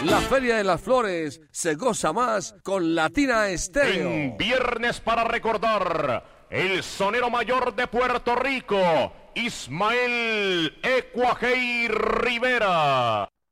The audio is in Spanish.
La Feria de las Flores se goza más con Latina Estéreo. En Viernes para Recordar, el sonero mayor de Puerto Rico, Ismael Ecuajei Rivera.